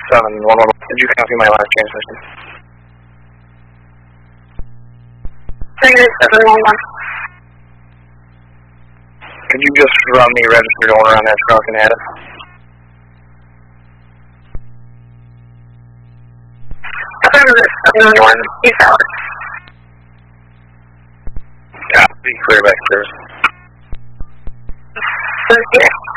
711. Did you copy my last transmission? Negative 711. Could you just run the registered owner on that truck and add it? Affirmative 711. East Alex. Yeah, be clear back, clear. Clear.